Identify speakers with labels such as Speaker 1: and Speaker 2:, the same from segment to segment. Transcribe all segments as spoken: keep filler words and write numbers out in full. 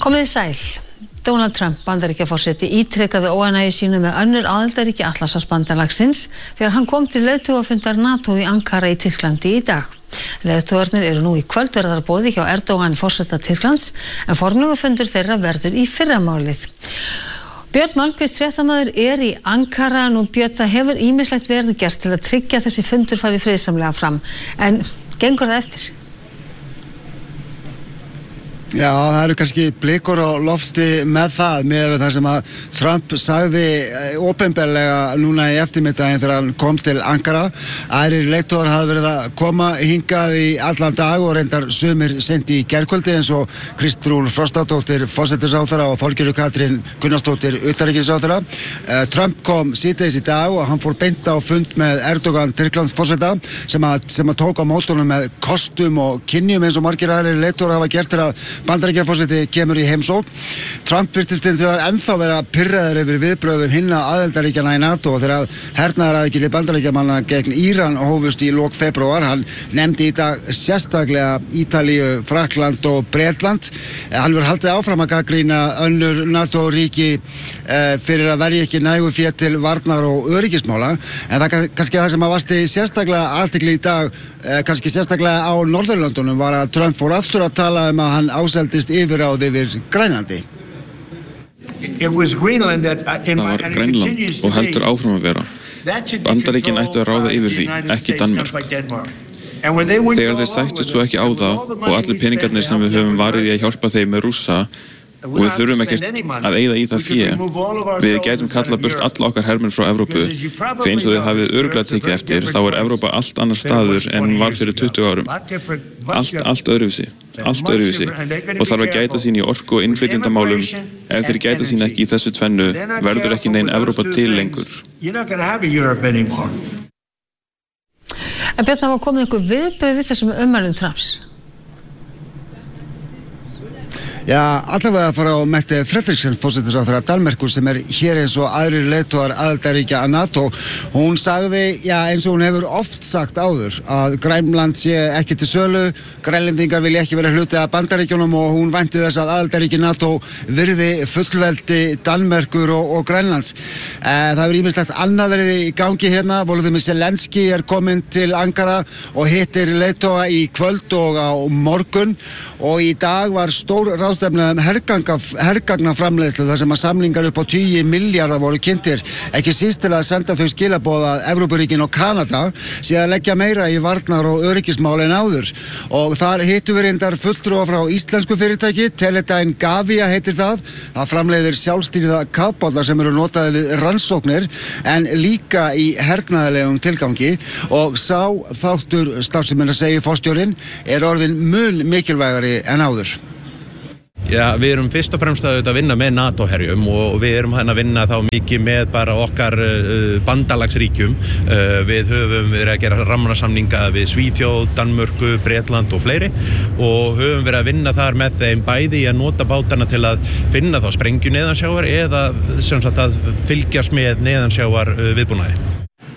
Speaker 1: Komið sæl. Donald Trump, Bandaríkjaforseti, ítrekaði óánægju sínu með önnur aðildarríki Atlantshafsbandalagsins þegar hann kom til leiðtogafundar NATO í Ankara í Tyrklandi í dag. Leiðtogarnir eru nú í kvöldverðarboði hjá Erdogan forseta Tyrklands, en formlegur fundur þeirra verður í fyrramálið. Björn Malmquist, fréttamaður, er í Ankara. Nú Björn, það hefur ýmislegt verið gert til að tryggja þessi fundur fari friðsamlega fram, en gengur það eftir?
Speaker 2: Já, það eru kannski blikur á lofti með það, með það sem að Trump sagði opinberlega núna í eftirmiddaginn þegar hann kom til Ankara. Aðrir leiðtogar hafa verið að koma hingað í allan dag og reyndar sumir seint í gærkvöldi eins og Kristrún Frostadóttir forsætisráðherra og Þorgerður Katrín Gunnarsdóttir utanríkisráðherra. Trump kom síðdegis í dag og hann fór beint á fund með Erdogan Tyrklandsforseta sem að, sem að tók á mótunum með kostum og kynjum eins og margir aðrir leiðtogar hafa gert til að Bandaríkjaforseti kemur í heimsókn. Trump virtist hins vegar ennþá vera pirraður yfir viðbrögðum hinna aðildarríkjanna í NATO þegar hernaðaraðgerðir Bandaríkjamanna gegn Íran hófust í lok febrúar. Hann nefndi í dag sérstaklega Ítalíu, Frakkland og Bretland. Hann verður haldið áfram að gagnrýna önnur NATO-ríki eh, fyrir að verja ekki nægu fé til varnar og öryggismála. En það er kannski það sem að vasti sérstaklega athygli í dag, eh, kannski sérstaklega á Norðurlöndunum, var að Trump fór aftur að tala um að hann áseldist yfirráð yfir Grænlandi.
Speaker 3: Það var Grænland og heldur áfram að vera. Bandaríkin ættu að ráða yfir því, ekki Danmörk. Þegar þeir sættust svo ekki á það og allir peningarnir sem við höfum varið í að hjálpa þeim með Rússa og við þurfum ekkert að eyða í það fé, við gætum kalla burt alla okkar hermenn frá Evrópu, því eins og þið hafið örugglega tekið eftir, þá er Evrópa allt annar staður en var fyrir tuttugu árum. Allt, allt öðruvísi, allt öðruvísi og þarf að gæta sín í orku og innflytjendamálum. Ef þeir gæta sín ekki í þessu tvennu, verður ekki nein Evrópa til lengur.
Speaker 1: En Björn, það var komið einhver viðbrögð við þessum ummælum Trumps?
Speaker 2: Já, allavega að fara á Mette Frederiksen, forsætisráðherra Danmerkur, sem er hér eins og aðrir leiðtogar aðildarríkja að NATO. Hún sagði, já, eins og hún hefur oft sagt áður, að Grænland sé ekki til sölu, grænlendingar vilja ekki vera hluti af Bandaríkjunum og hún vænti þess að aðildarríki NATO virði fullveldi Danmerkur og, og Grænlands. Eh, það hefur ýmislegt annað verið í gangi hérna. Volodymyr Zelenský er kominn til Ankara og hittir leiðtoga í kvöld og á morgun, og í dag var stór ráðstefna um hergagnaframleiðslu þar sem að samlingar upp á tugi milljarða voru kynntir, ekki síst til að senda þau skilaboð að Evrópuríkin og Kanada sé að leggja meira í varnar og öryggismál en áður. Og þar hittu við reyndar fulltrúa frá íslensku fyrirtæki, Teledyne Gavia heitir það. Það framleiðir sjálfstýrða kafbáta sem eru notaði við rannsóknir en líka í hernaðarlegum tilgangi, og sá þáttur starfsemina, segir forstjórinn, er orðin mun mikilvægari en áður.
Speaker 4: Já, við erum fyrst og fremst að vinna með NATO-herjum og við erum að vinna þá mikið með bara okkar uh, bandalagsríkjum. Uh, við höfum verið að gera rammasamninga við Svíþjóð, Danmörku, Bretland og fleiri og höfum verið að vinna þar með þeim bæði í að nota bátana til að finna þá sprengju neðansjávar eða sem sagt að fylgjast með neðansjávar uh, viðbúnaði.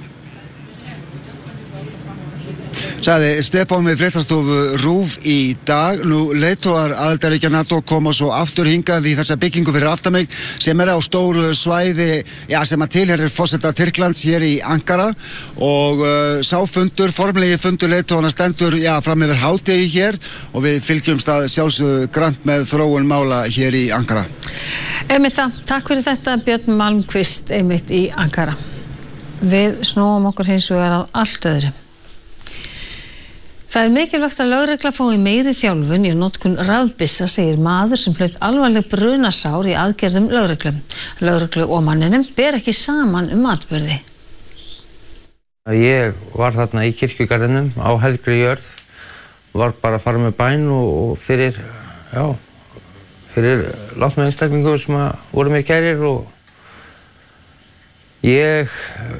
Speaker 2: Sagði Stefán við fréttastofu RÚV í dag. Nú leiðtogar aðildarríkja NATO koma svo aftur hingað í þessa byggingu fyrir aftan mig sem er á stóru svæði, já, sem að tilheyrir forseta Tyrklands hér í Ankara, og uh, sá fundur, formlegi fundur leiðtogana stendur, já, fram yfir hádegi hér og við fylgjumst að sjálfsögðu grannt með þróun mála hér í Ankara.
Speaker 1: Einmitt það, takk fyrir þetta Björn Malmquist einmitt í Ankara. Við snúum okkur hins vegar að allt öðru. Það er mikilvægt að lögregla fái meiri þjálfun í notkun rafbyssa, segir maður sem hlaut alvarleg brunasár í aðgerðum lögreglu. Lögreglu og manninum ber ekki saman um atburði.
Speaker 5: Ég var þarna í kirkjugarðinum á helgri jörð, var bara að fara með bæn og, og fyrir, já, fyrir látna einstaklingum sem voru mér kærir, og ég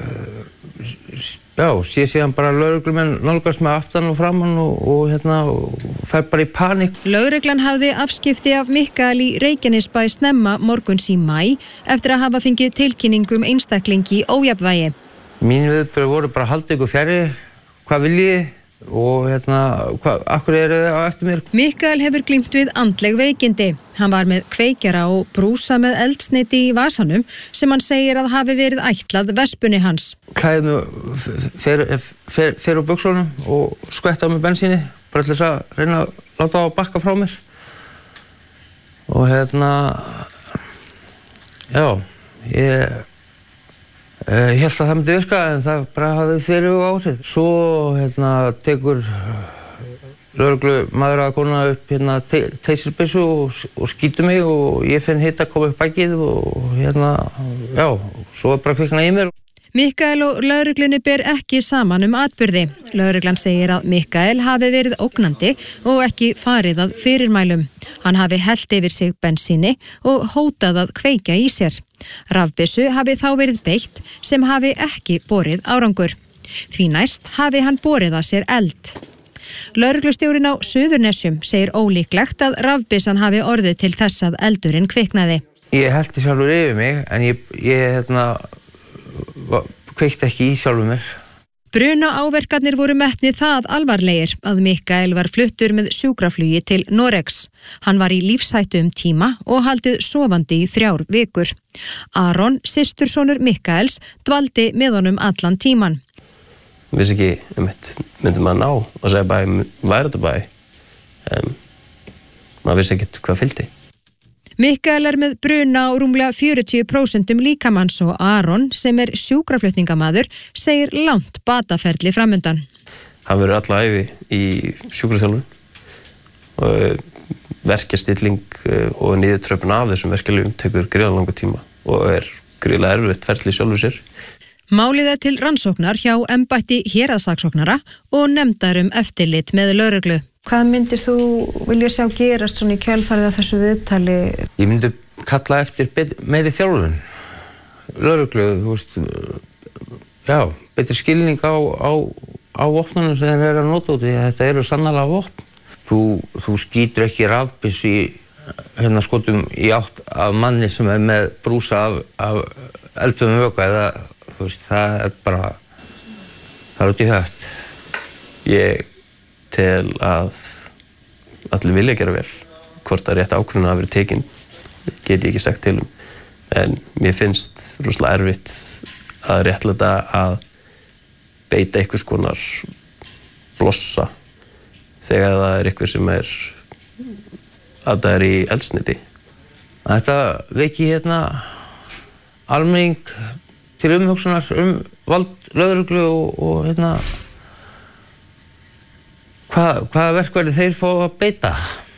Speaker 5: já, sé síðan bara lögreglumenn nálgast með aftan og framan og, og hérna, og fer bara í panik.
Speaker 6: Lögreglan hafði afskipti af Mikael í Reykjanesbæ snemma morguns í maí eftir að hafa fengið tilkynningum einstaklingi ójafnvægi.
Speaker 5: Mín viðbrögð voru bara haldið ykkur fjarri, hvað viljið? og hérna, hvað, akkur eru þið á eftir mér?
Speaker 6: Mikael hefur glímt við andleg veikindi. Hann var með kveikjara og brúsa með eldsneyti í vasanum sem hann segir að hafi verið ætlað vespunni hans.
Speaker 5: Klæði mig fer, fer, fer úr buxunum og skvetta á mig bensíni, bara til þess að reyna að láta á að bakka frá mér. Og hérna, já, ég... Ég held að það myndi virka en það bara hafði fyrir áhrif. Svo hérna, tekur lögreglu maður að kona upp hérna, te teysirbyssu og, og skýtur mig og ég finn hitt að koma upp bakið og hérna, já, svo er bara kviknað í mér.
Speaker 6: Mikael og lögreglunni ber ekki saman um atburði. Lögreglan segir að Mikael hafi verið ógnandi og ekki farið að fyrirmælum. Hann hafi hellt yfir sig bensíni og hótað að kveikja í sér. Rafbyssu hafi þá verið beitt sem hafi ekki borið árangur. Því næst hafi hann borið að sér eld. Lögreglustjórinn á Suðurnesjum segir ólíklegt að rafbyssan hafi orðið til þess að eldurinn kviknaði.
Speaker 5: Ég hellti sjálfur yfir mig en ég, ég hérna, kveikti ekki í sjálfur mér.
Speaker 6: Bruna áverkarnir voru metnir það alvarlegir að Mikael var fluttur með sjúkraflugi til Noregs. Hann var í lífshættu um tíma og haldið sofandi í þrjár vikur. Aron, systursonur Mikaels, dvaldi með honum allan tíman.
Speaker 7: Vissi ekki, einmitt, myndi maður ná og segja bæ, væri þetta bæ. Um, maður vissi ekkert hvað fylgdi.
Speaker 6: Mikael er með bruna á rúmlega fjörutíu prósent líkamanns og Aron, sem er sjúkraflutningamaður, segir langt bataferli framundan.
Speaker 7: Hann verður alla ævi í sjúkraþjálfun og verkjastilling og niðurtröpun af þessum verkjalyfjum tekur gríðarlega langa tíma og er gríðarlega erfitt ferli sjálfur sér.
Speaker 6: Málið er til rannsóknar hjá embætti héraðssaksóknara og nefndar um eftirlit með lögreglu. Hvað myndir þú vilja sjá gerast svona í kjölfarið af þessu viðtali?
Speaker 5: Ég myndi kalla eftir meiri þjálfun. Lögreglu, þú veist, já, betri skilning á, á, á vopnunum sem þeir eru að nota út í. Þetta eru sannarlega vopn. Þú, þú skýtur ekki rafbyssu í hérna skotum í átt af manni sem er með brúsa af, af eldfimum vökva eða, þú veist, það er bara, það er út í hött.
Speaker 7: Ég tel að allir vilja gera vel. Hvort að rétt ákvörðun hafi verið tekin get ég ekki sagt til um. En mér finnst rosalega erfitt að réttlæta að beita einhvers konar blossa þegar það er einhver sem er að það er í eldsneyti.
Speaker 5: Þetta veiki hérna almenning til umhugsunar um vald lögreglu og, og hérna Hvað, hvaða verkværi þeir fá að beita?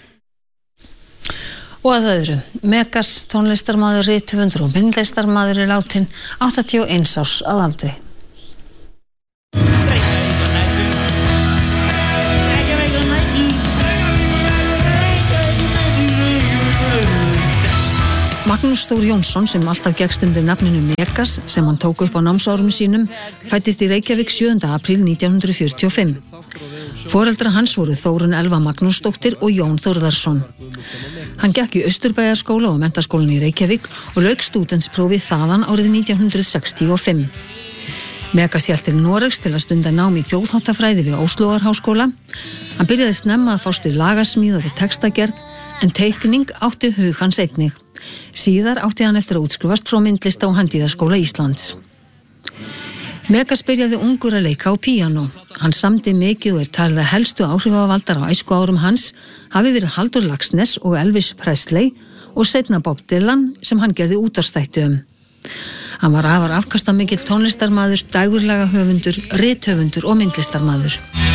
Speaker 1: Og að öðru, Megas tónlistarmaður, rithöfundur og myndlistarmaður er látinn áttatíu og eins árs að aldri. Magnús Þór Jónsson, sem alltaf gekkst undir nafninu Megas, sem hann tók upp á námsárum sínum, fæddist í Reykjavík sjöunda apríl nítján hundruð fjörutíu og fimm. Foreldrar hans voru Þórunn Elva Magnúsdóttir og Jón Þórðarsson. Hann gekk í Austurbæjarskóla og menntaskólann í Reykjavík og lauk stúdentsprófið þaðan árið nítján hundruð sextíu og fimm. Megas hélt til Noregs til að stunda nám í þjóðháttafræði við Óslóarháskóla. Hann byrjaði snemma að fást við lagasmíðar og textagerð, en teikning átti hug hans einnig. Síðar átti hann eftir að útskrifast frá myndlista- og handíðaskóla Íslands. Megas byrjaði ungur að leika á píanó. Hann samdi mikið og er talið að helstu áhrifavaldar á æskuárum hans hafi verið Halldór Laxness og Elvis Presley og seinna Bob Dylan sem hann gerði útvarpsþætti um. Hann var afar afkastamikill tónlistarmaður, dægurlaga höfundur, rithöfundur og myndlistarmaður.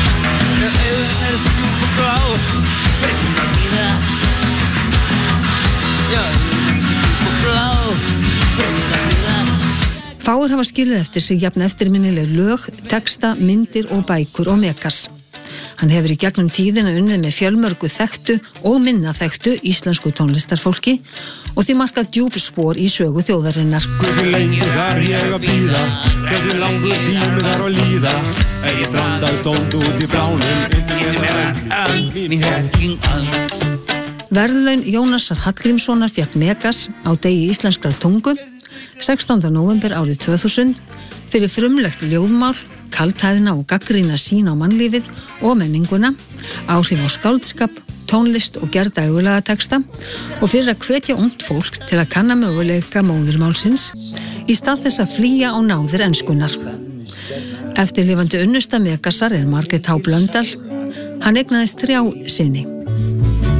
Speaker 1: Fáir hafa skilið eftir sig jafn eftirminnileg lög, texta, myndir og bækur og Megas. Hann hefur í gegnum tíðina unnið með fjölmörgu þekktu og minna þekktu íslensku tónlistarfólki og því markað djúp spor í sögu þjóðarinnar.
Speaker 8: Hversu lengi þar ég að bíða, hversu langur tími þar að líða, er ég strandaði stónd út í bránum, undir mér önd, mín hekking önd.
Speaker 1: Verðlaun Jónasar Hallgrímssonar fékk Megas á degi íslenskrar tungu sextánda nóvember árið tvö þúsund fyrir frumlegt ljóðmál kaldhæðina og gagnrýna sín á mannlífið og menninguna, áhrif á skáldskap, tónlist og gerð dægulega texta og fyrir að hvetja ungt fólk til að kanna möguleika móðurmálsins í stað þess að flýja á náðir enskunnar. Eftirlifandi unnusta Megasar er Margrét H. Blöndal. Hann eignaðist þrjá syni.